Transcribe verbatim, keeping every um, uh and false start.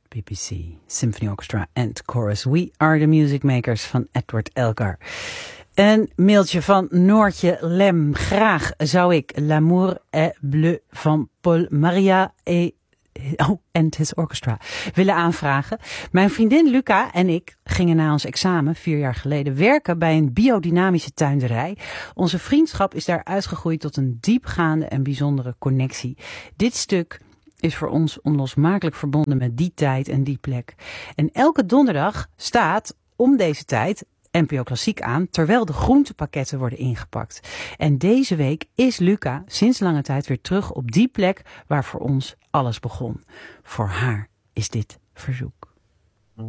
B B C Symphony Orchestra and Chorus. We are the music makers van Edward Elgar. Een mailtje van Noortje Lem. Graag zou ik L'amour est bleu van Paul Maria et Oh, and his orchestra willen aanvragen. Mijn vriendin Luca en ik gingen na ons examen vier jaar geleden werken bij een biodynamische tuinderij. Onze vriendschap is daar uitgegroeid tot een diepgaande en bijzondere connectie. Dit stuk is voor ons onlosmakelijk verbonden met die tijd en die plek. En elke donderdag staat om deze tijd N P O Klassiek aan, terwijl de groentepakketten worden ingepakt. En deze week is Luca sinds lange tijd weer terug op die plek waar voor ons alles begon. Voor haar is dit verzoek.